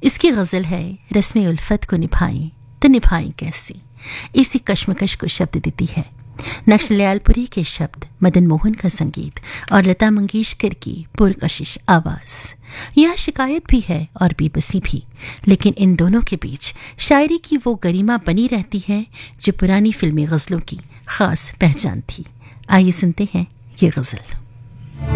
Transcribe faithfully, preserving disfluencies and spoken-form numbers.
इसकी गज़ल है, रस्म उल्फत को निभाएं तो निभाएं कैसे। इसी कश्मकश को शब्द देती है नक्शलयालपुरी के शब्द, मदन मोहन का संगीत और लता मंगेशकर की पुरकशिश आवाज़। यह शिकायत भी है और बेबसी भी, लेकिन इन दोनों के बीच शायरी की वो गरिमा बनी रहती है जो पुरानी फिल्मी गज़लों की ख़ास पहचान थी। आइए सुनते हैं ये गज़ल।